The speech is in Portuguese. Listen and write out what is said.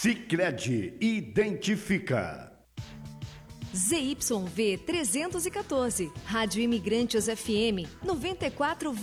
Sicredi identifica. ZYV 314, Rádio Imigrantes FM 94,1.